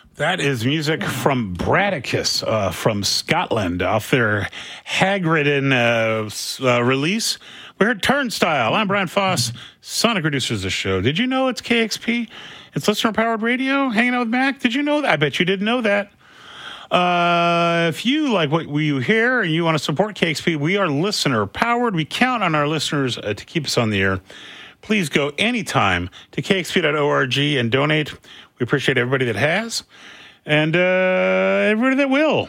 That is music from Bradicus from Scotland off their Hag-ridden release. We heard Turnstile. I'm Brian Foss, Sonic Producers of the show. Did you know it's KXP? It's listener-powered radio, hanging out with Mac. Did you know that? I bet you didn't know that. If you like what you hear and you want to support KXP, we are listener-powered. We count on our listeners to keep us on the air. Please go anytime to kxp.org and donate. We appreciate everybody that has and everybody that will.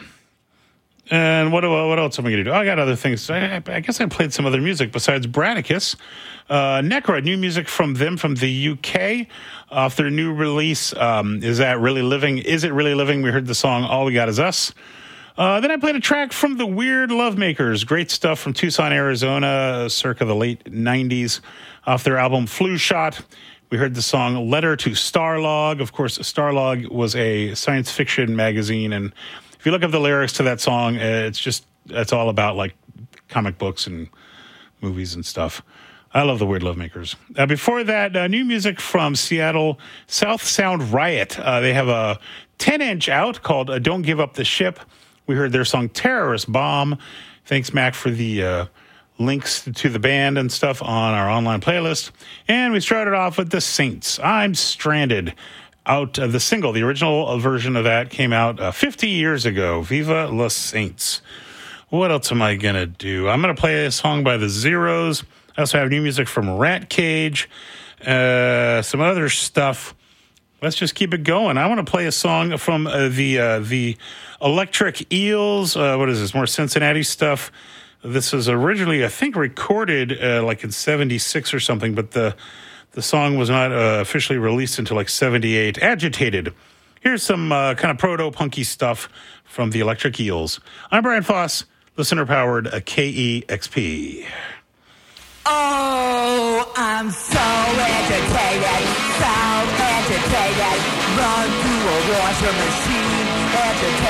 And what else am I going to do? I got other things. I guess I played some other music besides Bradicus. Necra, new music from them from the UK off their new release. Is It Really Living? We heard the song All We Got Is Us. Then I played a track from the Weird Lovemakers. Great stuff from Tucson, Arizona, circa the late 90s off their album Flu Shot. We heard the song Letter to Starlog. Of course, Starlog was a science fiction magazine, and if you look up the lyrics to that song, it's all about like comic books and movies and stuff. I love the Weird Lovemakers. Before that, new music from Seattle, South Sound Riot. They have a 10-inch out called Don't Give Up the Ship. We heard their song Terrorist Bomb. Thanks, Mac, for the links to the band and stuff on our online playlist. And we started off with the Saints. I'm Stranded. Out the single, the original version of that came out 50 years ago. Viva La Saints. What else am I going to do? I'm going to play a song by the Zeros. I also have new music from Rat Cage. Some other stuff. Let's just keep it going. I want to play a song from the Electric Eels. What is this? More Cincinnati stuff. This was originally, I think, recorded like in 76 or something, but the song was not officially released until like 78. Agitated. Here's some kind of proto-punky stuff from the Electric Eels. I'm Brian Foss, listener-powered KEXP. Oh, I'm so agitated, Run through a washing machine, agitated.